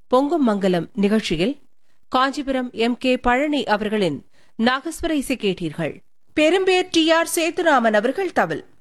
பொங்கும் மங்கலம் நிகழ்ச்சியில் காஞ்சிபுரம் M.K. பழனி அவர்களின் நாகஸ்வர இசை கேட்டீர்கள். பெரும்பேர் T.R. சேதுராமன் அவர்கள் தவில்.